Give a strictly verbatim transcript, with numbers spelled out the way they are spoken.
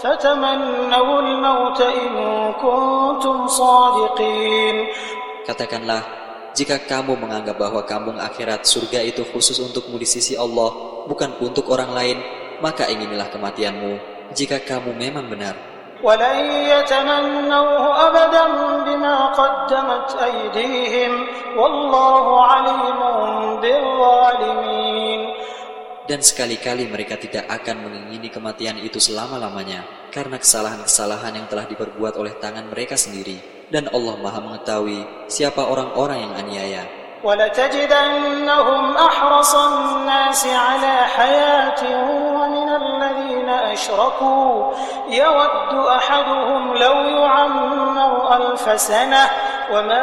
فتمنوا الموت إن كنتم صادقين. Katakanlah, jika kamu menganggap bahwa kampung akhirat surga itu khusus untukmu di sisi Allah, bukan untuk orang lain, maka inginilah kematianmu, jika kamu memang benar. وَلَنْ يَتَمَنَّوْهُ أَبَدًا بِمَا قَدَّمَتْ أَيْدِيهِمْ وَاللَّهُ عَلِيمٌ بِالظَّالِمِينَ. Dan sekali-kali mereka tidak akan mengingini kematian itu selama-lamanya, karena kesalahan-kesalahan yang telah diperbuat oleh tangan mereka sendiri. Dan Allah Maha mengetahui siapa orang-orang yang aniaya. وَلَتَجِدَنَّهُمْ أَحْرَصَ النَّاسِ عَلَى حَيَاةٍ وَمِنَ الَّذِينَ أَشْرَكُوا يَوَدُّ أَحَدُهُمْ لَوْ يُعَمَّرُ أَلْفَ سَنَةٍ وَمَا